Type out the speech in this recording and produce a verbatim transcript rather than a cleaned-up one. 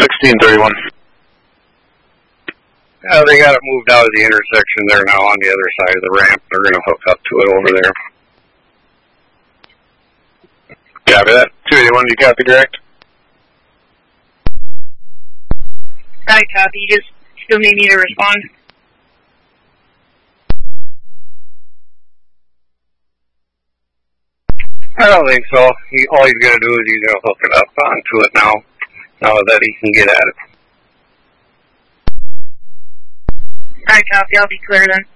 sixteen thirty-one. Uh, they got it moved out of the intersection there now on the other side of the ramp. They're going to hook up to it over there. Copy that. two eighty-one, you copy, correct? I copy. You just still need me to respond? I don't think so. He, all he's going to do is he's going to hook it up onto it now, now that he can get at it. I copy. I'll be clear then.